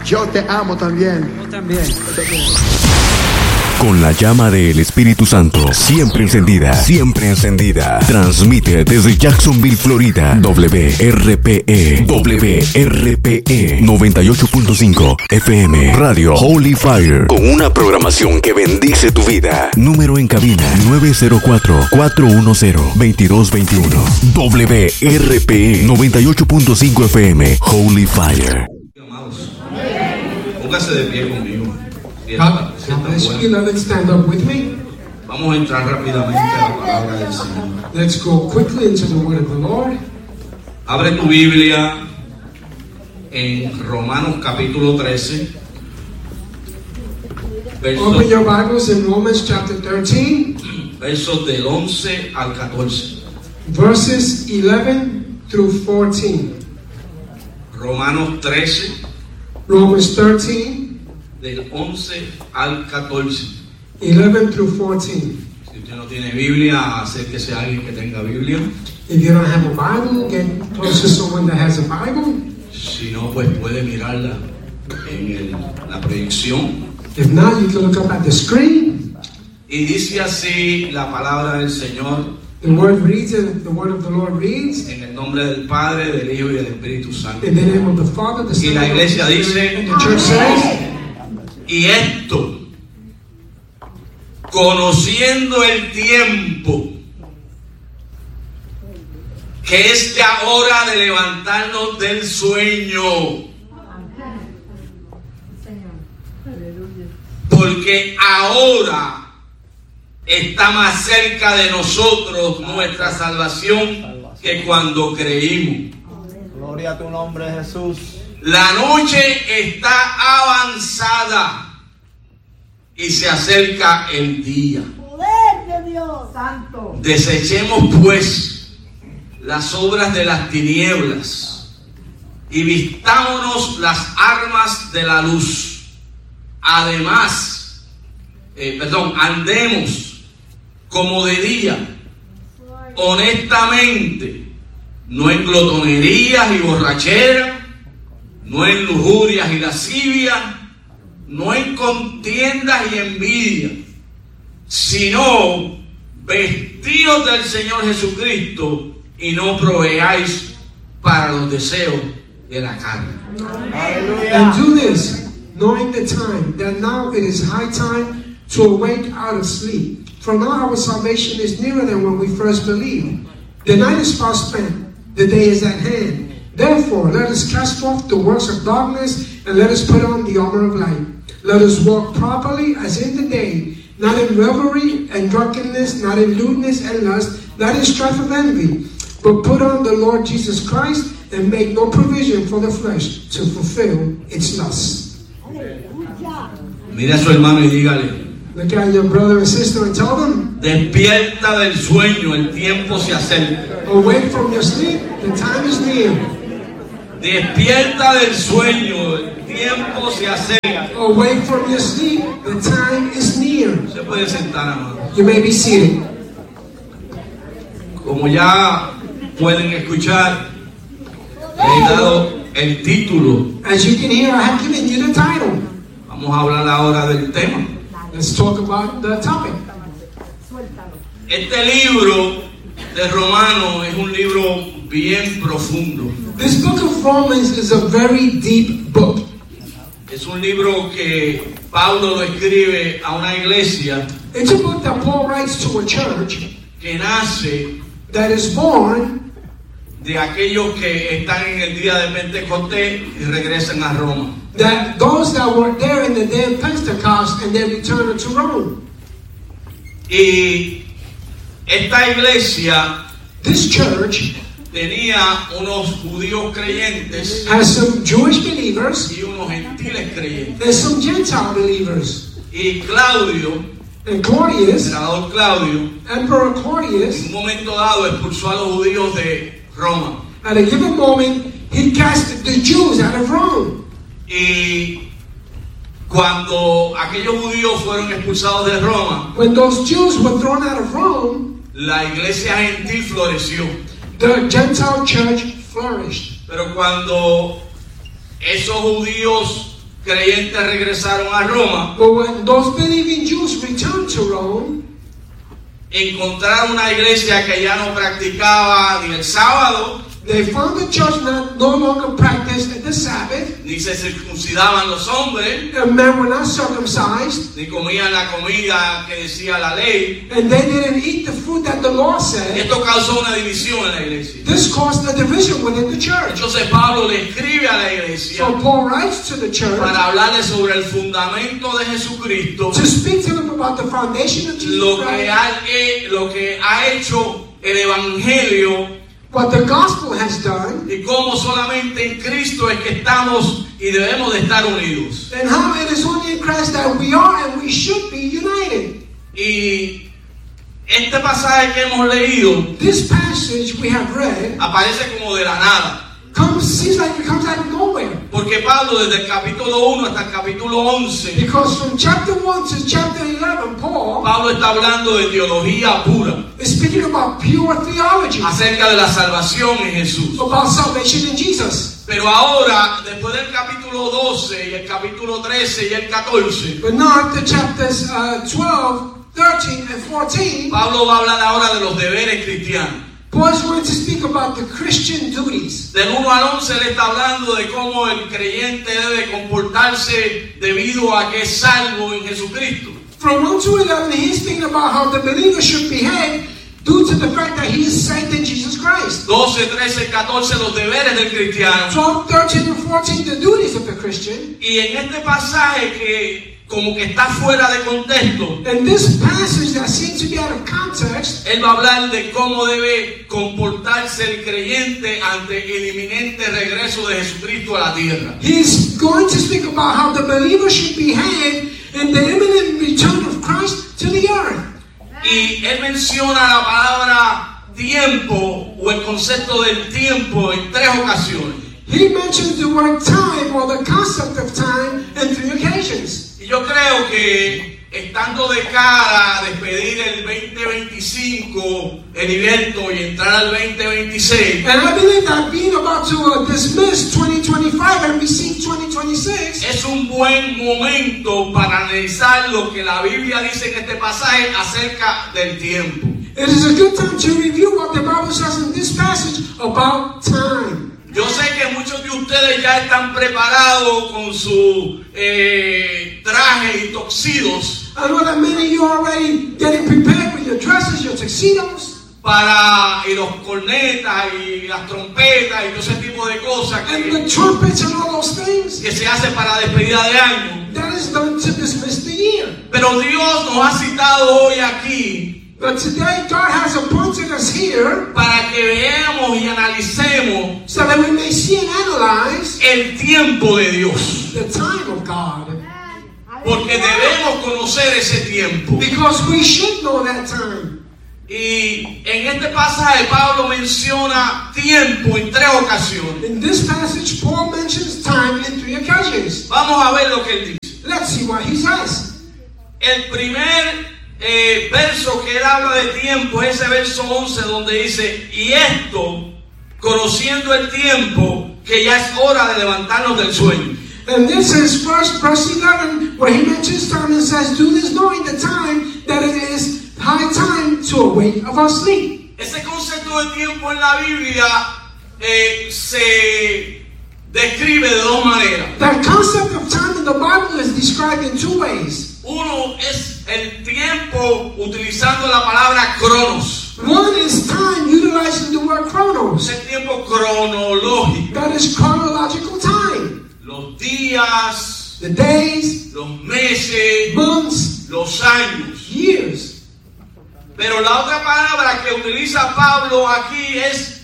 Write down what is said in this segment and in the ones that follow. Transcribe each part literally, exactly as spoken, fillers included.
Yo te amo también. Yo también. Con la llama del Espíritu Santo siempre encendida, siempre encendida. Transmite desde Jacksonville, Florida. W R P E, W R P E noventa y ocho punto cinco F M Radio Holy Fire. Con una programación que bendice tu vida. Número en cabina nueve cero cuatro, cuatro uno cero, dos dos dos uno. W R P E noventa y ocho punto cinco F M Holy Fire. Amados, póngase de pie conmigo. God, God bless you. Let's stand up with me. Vamos a entrar rápidamente a la palabra del Señor. Let's go quickly into the word of the Lord. Abre tu Biblia en Romanos capítulo trece. Versos, Open your Bibles in Romans chapter thirteen. Versos del once al catorce. Verses eleven through fourteen. Romanos trece. Romans thirteen. Del once al catorce. eleven through fourteen. Si usted no tiene Biblia, acérquese a alguien que tenga Biblia. If you don't have a Bible, get close to someone that has a Bible. Si no, pues puede mirarla en el, la proyección. If not, you can look up at the screen. Y dice así la palabra del Señor. The word reads, and the word of the Lord reads. En el nombre del Padre, del Hijo y del Espíritu Santo. In the name of the Father, the Son, Y la iglesia and the dice, Spirit. And the church says, y esto, conociendo el tiempo, que es ya hora de levantarnos del sueño, porque ahora está más cerca de nosotros nuestra salvación que cuando creímos. Gloria a tu nombre, Jesús. La noche está avanzada y se acerca el día. Poder de Dios Santo. Desechemos pues las obras de las tinieblas y vistámonos las armas de la luz. Además, eh, perdón, andemos como de día, honestamente, no en glotonerías y borracheras, no en lujurias y lascivias, no en contiendas y envidias, sino vestidos del Señor Jesucristo y no proveáis para los deseos de la carne. and do this, knowing the time, that now it is high time to awake out of sleep. For now our salvation is nearer than when we first believed. The night is far spent, the day is at hand. Therefore, let us cast off the works of darkness, and let us put on the armor of light. Let us walk properly as in the day, not in revelry and drunkenness, not in lewdness and lust, not in strife of envy, but put on the Lord Jesus Christ, and make no provision for the flesh to fulfill its lusts. Mira a su hermano y dígale, Look at your brother and sister and tell them, despierta del sueño, el tiempo se acerca. awake from your sleep, the time is near. Despierta del sueño, el tiempo se acerca. Awake from your sleep, the time is near. Se puede sentar, amado. You may be seated. Como ya pueden escuchar, le he dado el título. As you can hear, I have given you the title. Vamos a hablar ahora del tema. Let's talk about the topic. Este libro de Romanos es un libro bien profundo. This book of Romans is a very deep book. Es un libro que Pablo lo escribe a una iglesia It's a book that Paul writes to a church que nace that is born de aquellos que están en el día de Pentecostés y regresan a Roma. that those that were there in the day of Pentecost and they returned to Rome. Y esta iglesia This church tenía unos judíos creyentes has some Jewish believers y unos gentiles creyentes. and some Gentile believers. Y Claudio, And el Claudius, senador Claudio, Emperor en Claudius, un momento dado expulsó a los judíos de Roma. at a given moment, he cast the Jews out of Rome. Y cuando aquellos judíos fueron expulsados de Roma, When those Jews were thrown out of Rome, la iglesia gentil floreció. the Gentile church flourished. Pero cuando esos judíos creyentes regresaron a Roma, But when those believing Jews returned to Rome, encontraron una iglesia que ya no practicaba ni el sábado, they found the church not, no longer practiced the Sabbath, ni se circuncidaban los hombres, and men were not circumcised, ni comían la comida que decía la ley. and they didn't eat the food that the law said. Esto causó una división en la iglesia. This caused a division within the church. Entonces Pablo le escribe a la iglesia So Paul writes to the church para hablarle sobre el fundamento de Jesucristo, to speak to them about the foundation of Jesus lo que Christ, ha, eh, lo que ha hecho el evangelio what the gospel has done, y cómo solamente en Cristo es que estamos y debemos de estar unidos. and how it is only in Christ that we are and we should be united. Y este pasaje que hemos leído This passage we have read aparece como de la nada, comes, seems like it comes out of nowhere. porque Pablo desde el capítulo uno hasta el capítulo once, Because from chapter one to chapter eleven, Paul Pablo está hablando de teología pura is speaking about pure theology, acerca de la salvación en Jesús. about salvation in Jesus. Pero ahora, después del capítulo doce y el capítulo trece y el catorce, But now after chapters uh, twelve, thirteen, and fourteen, Pablo va a hablar ahora de los deberes cristianos. Paul is going to speak about the Christian duties. Del uno al once le está hablando de cómo el creyente debe comportarse debido a que es salvo en Jesucristo. From one to eleven, he's speaking about how the believer should behave due to the fact that he is saved in Jesus Christ. doce, trece, catorce, los deberes del cristiano. twelve, thirteen, and fourteen, the duties of the Christian. Y en este pasaje que como que está fuera de contexto, And this passage that seems to be out of context, él va a hablar de cómo debe comportarse el creyente ante el inminente regreso de Jesucristo a la tierra. he's going to speak about how the believer should behave in the imminent return of Christ to the earth. Y él menciona la palabra tiempo o el concepto del tiempo en tres ocasiones. He mentions the word time or the concept of time in three occasions. Y yo creo que estando de cara a despedir el veinte veinticinco, Heriberto, y entrar al veinte veintiséis, And I believe that being about to uh, dismiss twenty twenty-five and receive twenty twenty-six es un buen momento para analizar lo que la Biblia dice en este pasaje acerca del tiempo. it is a good time to review what the Bible says in this passage about time. Yo sé que muchos de ustedes ya están preparados con su eh, traje y tuxedos I know that many of you are already getting prepared with your dresses, your tuxedos, para y los cornetas y las trompetas y todo ese tipo de cosas and que, the trumpets and all those things. que se hace para despedida de año. That is done to dismiss the year. Pero Dios nos ha citado hoy aquí But today God has appointed us here para que veamos y analicemos so that we may see and analyze el tiempo de Dios, the time of God. porque debemos conocer ese tiempo. Because we should know that time. Y en este pasaje Pablo menciona tiempo en tres ocasiones. In this passage, Paul mentions time in three occasions. Vamos a ver lo que él dice. Let's see what he says. El primer eh, verso que él habla de tiempo es ese verso once donde dice: y esto, conociendo el tiempo, que ya es hora de levantarnos del sueño. And this is first verse eleven, where he mentions time and says, do this knowing the time that it is high time to awake of our sleep. Ese concepto de tiempo en la Biblia eh, se describe de dos maneras. That concept of time in the Bible is described in two ways. Uno es el tiempo utilizando la palabra cronos. One is time utilizing the word Es chronos. el tiempo cronológico. That is chronological time. Los días, The days, los meses, months, los años. years. Pero la otra palabra que utiliza Pablo aquí es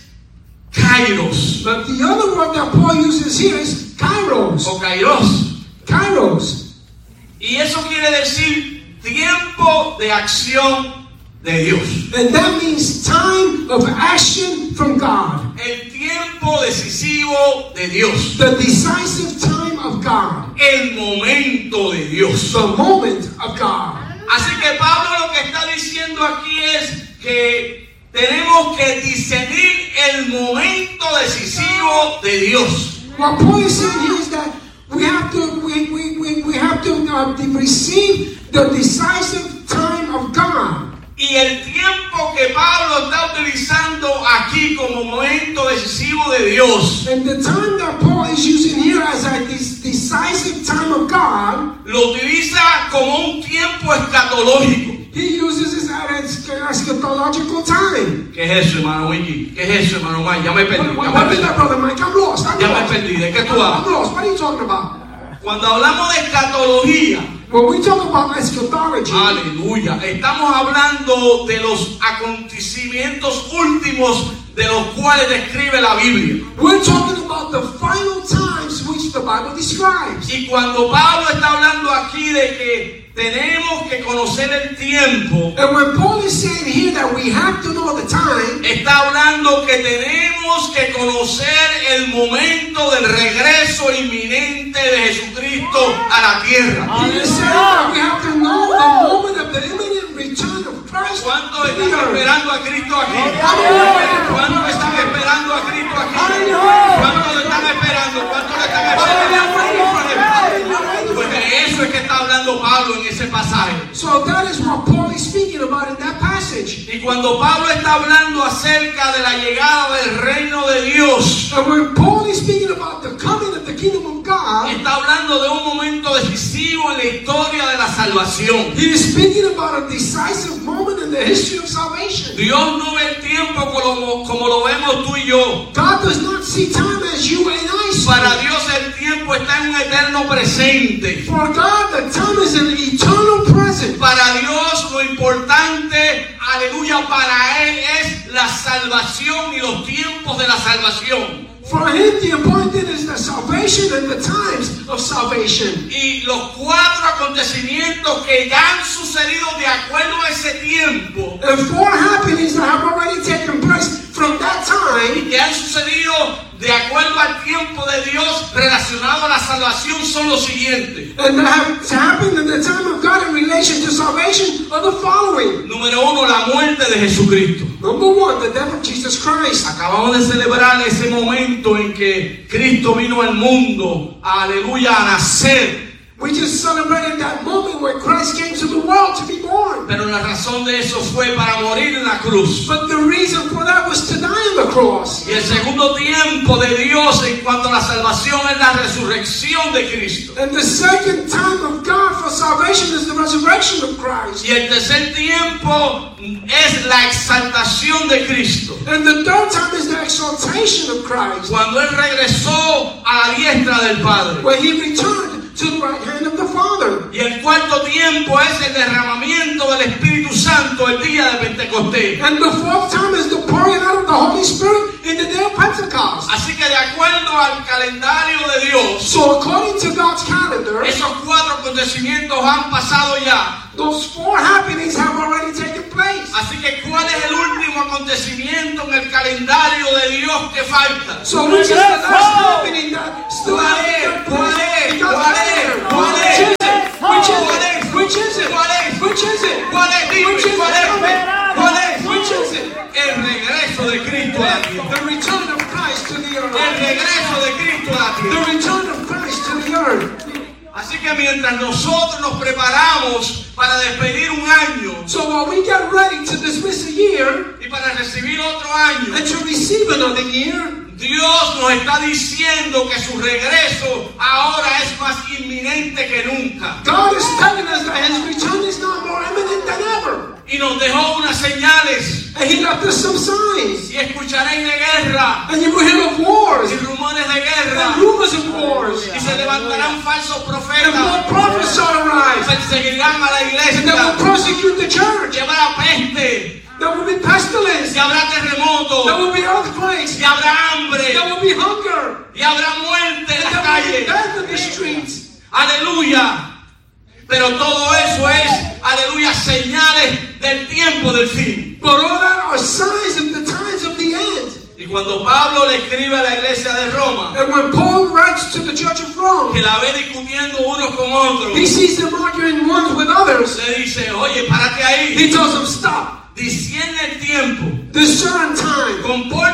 kairos But the other word that Paul uses here is kairos. o kairos. Kairos. Y eso quiere decir tiempo de acción de Dios. And that means time of action from God. El tiempo decisivo de Dios. The decisive time of God. El momento de Dios. The moment of God. Así que Pablo lo que está diciendo aquí es que tenemos que discernir el momento decisivo de Dios. What Paul is saying here is that We have to we we we, we have to uh, receive the decisive time of God. Y el tiempo que Pablo está utilizando aquí como momento decisivo de Dios, And the time that Paul is using here as a de- decisive time of God, lo utiliza como un tiempo escatológico. he uses it as an eschatological time. ¿Qué es eso, hermano Wiki? ¿Qué es eso, hermano Mike? Ya me perdí, What, ya what me is that, perdí. brother Mike? I'm lost. I'm Ya me lost. perdí. ¿De qué tú I'm hablas? lost. What are you talking about? Cuando hablamos de escatología, When we talk about eschatology, aleluya, estamos hablando de los acontecimientos últimos de los cuales describe la Biblia. we're talking about the final times which the Bible describes. Y cuando Pablo está hablando aquí de que tenemos que conocer el tiempo, And when Paul is saying here that we have to know the time, está hablando que tenemos que conocer el momento del regreso inminente de Jesucristo a la tierra. he is saying that we have to know the moment of the imminent return of Christ. ¿Cuántos to están the earth. esperando a Cristo aquí? ¿Cuántos están esperando a Cristo aquí? ¿Cuántos lo están esperando? ¿Cuántos lo están esperando? Pues de eso es que está hablando Pablo en ese pasaje. So that is what Paul is speaking about in that passage. Y cuando Pablo está hablando acerca de la llegada del reino de Dios, And when Paul is speaking about the coming of the kingdom of God, está hablando de un momento decisivo en la historia de la salvación. he is speaking about a decisive moment in the history of salvation. Dios no ve el tiempo como, como lo vemos tú y yo. God does not see time as you and I see. Para Dios el tiempo está en un eterno presente. For God, the time is an eternal present. Para Dios lo importante, aleluya, para Él es la salvación y los tiempos de la salvación. For him, the important is the salvation and the times of salvation. Y los cuatro acontecimientos que ya han sucedido de acuerdo a ese tiempo, And four happenings that have already taken place from that time, que han sucedido de acuerdo al tiempo de Dios relacionado a la salvación, son los siguientes. and that have happened in the time of God in relation to salvation, are the following. Número uno, la muerte de Jesucristo. Number one, the death of Jesus Christ. Acabamos de celebrar ese momento en que Cristo vino al mundo, aleluya, a nacer. We just celebrated that moment when Christ came to the world to be born. Pero la razón de eso fue para morir en la cruz. But the reason for that was to die on the cross. Y el segundo tiempo de Dios en cuanto a la salvación es la resurrección de Cristo. And the second time of God for salvation is the resurrection of Christ. Y el tercer tiempo es la exaltación de Cristo. And the third time is the exaltation of Christ. Cuando Él regresó a la diestra del Padre. When he returned to the right hand of the Father. Y el cuarto tiempo es el derramamiento del Espíritu Santo el día de Pentecostés. And the fourth time is the pouring out of the Holy Spirit in the day of Pentecost. Así que de acuerdo al calendario de Dios, So according to God's calendar, esos cuatro acontecimientos han pasado ya. those four happenings have already taken place. Así que ¿cuál es el último acontecimiento en el calendario de Dios que falta? So which is the last happening that still ¿Cuál hasn't es? taken ¿Cuál place es? in God's ¿Cuál es? calendar? ¿Cuál Which es? is it? Which is ¿Cuál it? es? Which is it? ¿Cuál es? Which is it? ¿Cuál es? Dime, Which is ¿cuál it? es? ¿Cuál es? Which is it? El regreso de Cristo a la tierra. The return of Christ to the El earth. regreso de Cristo a la The tierra. return of Christ to the earth. Así que mientras nosotros nos preparamos para despedir un año So while we get ready to dismiss a year y para recibir otro año, and to receive another year, Dios nos está diciendo que su regreso ahora es más inminente que nunca. God is telling us that his return is now more imminent than ever. Y nos dejó unas señales. And he left us some signs. Y escucharéis de guerra And you will hear of wars y rumores de guerra. and rumors of wars. Y se levantarán falsos And profetas. more prophets shall arise. Perseguirán a la And they will iglesia. persecute the church. Y habrá peste. There will be pestilence. Y habrá terremotos. There will be earthquakes. Y habrá hambre. There will be hunger. Y habrá muerte en And las there will be calles. death in the streets. Aleluya. Pero todo eso es, aleluya, señales del tiempo del fin. But all that are signs of the times of the end. Y cuando Pablo le escribe a la iglesia de Roma, And when Paul writes to the church of Rome, que la ve discutiendo unos con otros, he sees them arguing ones with others. le dice, oye, párate ahí. He tells them, stop. Discierne el tiempo. Discern time. Compórtate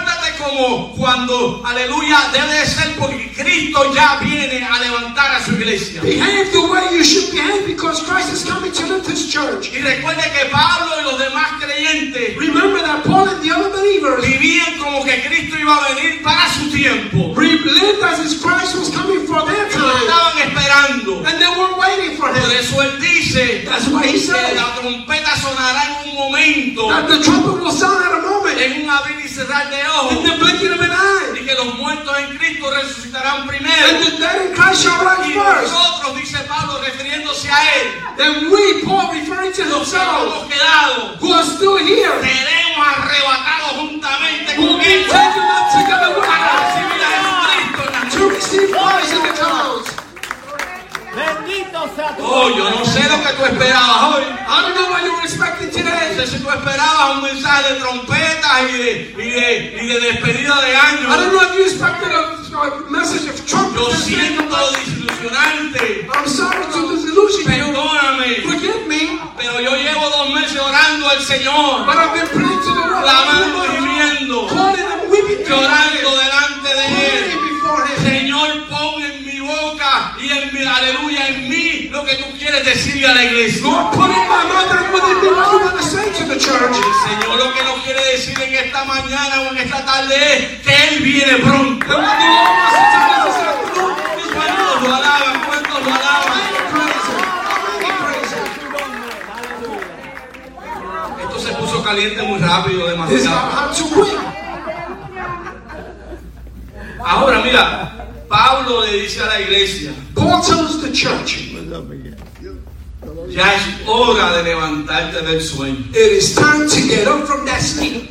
como cuando, aleluya, debe de ser porque Cristo ya viene a levantar a su iglesia. Behave the way you should behave because Christ is coming to lift his church. Y recuerde que Pablo y los demás creyentes Remember that Paul and the other believers vivían como que Cristo iba a venir para su tiempo. lived as if Christ was coming for their Y lo time. estaban esperando. And they were waiting for Por him. eso él dice That's why he que said la trompeta sonará en un momento, that the trumpet will sound at a moment en un abrir y cerrar de ojos, in the blinking of an eye. y que los muertos en Cristo resucitarán And primero. the dead in Christ shall rise Y first. nosotros, dice Pablo, refiriéndose a él, Then we, Paul, referring to los que himself, hemos quedado, who are still here, seremos arrebatados juntamente will con be él taken up together with para us recibir a Jesucristo en las to receive Christ in the clouds. Bendito sea tu Oh, yo no sé lo que tú esperabas hoy. I don't know what you were expecting No today. sé si tú esperabas un mensaje de trompetas y de, y de, y de despedida de I don't año. know if you expected a, a message of Lo trumpets. siento desilusionante. I'm sorry to disillusion you. Perdóname. Forgive me, Pero yo llevo dos meses orando al Señor, but I've been praying to the Lord, clamando y gimiendo, calling and weeping before llorando Him, delante de Él. praying before Him. Señor, pon en mi boca y en mi aleluya en mí lo que tú quieres decirle a la iglesia. Lord, put in my mouth and within me what you want to say to the church. El Señor lo que nos quiere decir en esta mañana o en esta tarde es que Él viene pronto. And what the Lord wants to tell us this afternoon is when ¿Cuántos lo alaban? ¿Cuántos lo alaban? praise Him. Praise Him. Esto se puso caliente muy rápido, This got demasiado. hot too quick. Ahora mira, Pablo le dice a la iglesia, Paul tells the church, ya es hora de levantarte del sueño. it is time to get up from that sleep.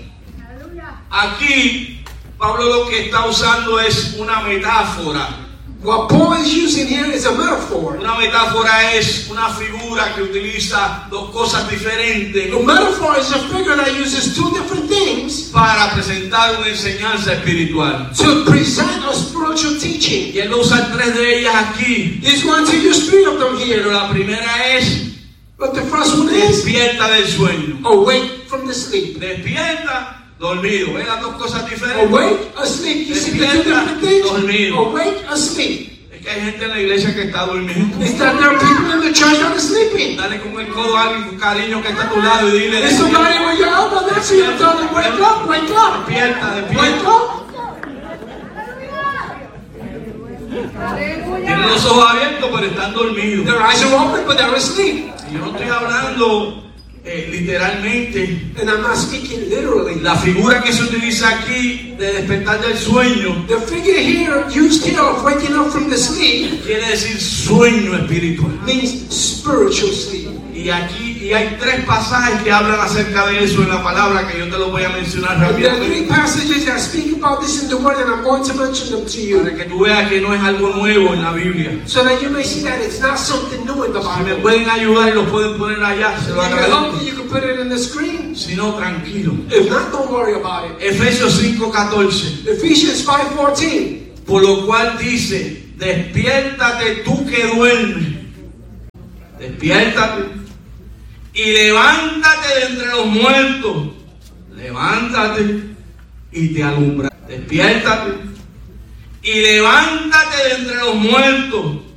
Aquí Pablo lo que está usando es una metáfora. What Paul is using here is a metaphor. Una metáfora es una figura que utiliza dos cosas diferentes A metaphor is a figure that uses two different things para presentar una enseñanza espiritual. to present a spiritual teaching. Y él usa tres de ellas aquí. He's going to use three of them here. Pero la primera es But the first one is despierta del sueño. awake from the sleep. Despierta, dormido. ¿Ven las dos cosas diferentes? Awake, asleep. You see the two Despierta, different things? dormido. Awake, asleep. Es que hay gente en la iglesia que está durmiendo. Is that there are people in the church that are sleeping? Dale con el codo a alguien con cariño que está a tu lado y dile, There's somebody with your elbow next to you and tell them, wake up, wake up, despierta, wake despierta. up. Tienen los ojos abiertos pero están dormidos. Their eyes are open, but they're asleep. Y yo no estoy hablando eh, literalmente. And I'm not speaking literally. La figura que se utiliza aquí de despertar del sueño The figure here used here of waking up from the sleep quiere decir sueño espiritual. means spiritual sleep. Y aquí y hay tres pasajes que hablan acerca de eso en la palabra que yo te lo voy a mencionar And there are three rápidamente passages that speak about this in the Word, and I'm going to mention them to para you que tú veas que no es algo nuevo en la Biblia. so that you may see that it's not something new in the Si me Bible. pueden ayudar y lo pueden poner allá, se If lo I can help agradezco. you, you can put it in the screen. Si no, tranquilo. If not, don't worry about it. Efesios cinco catorce. Ephesians five fourteen. Por lo cual dice, despiértate tú que duermes. Despiértate. Y levántate de entre los muertos. Levántate y te alumbra. Despiértate. Y levántate de entre los muertos.